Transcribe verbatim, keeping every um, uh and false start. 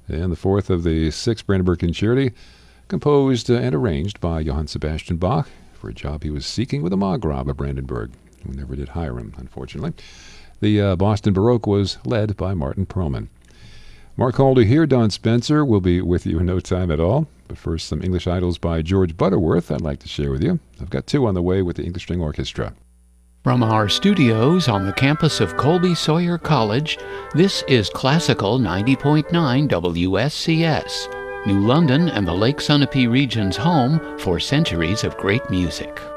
And the fourth of the six Brandenburg Concerti, composed uh, and arranged by Johann Sebastian Bach for a job he was seeking with the Margrave of Brandenburg, who never did hire him, unfortunately. The uh, Boston Baroque was led by Martin Perlman. Mark Calder here. Don Spencer will be with you in no time at all. But first, some English idols by George Butterworth I'd like to share with you. I've got two on the way with the English String Orchestra. From our studios on the campus of Colby Sawyer College, this is Classical ninety point nine W S C S, New London and the Lake Sunapee region's home for centuries of great music.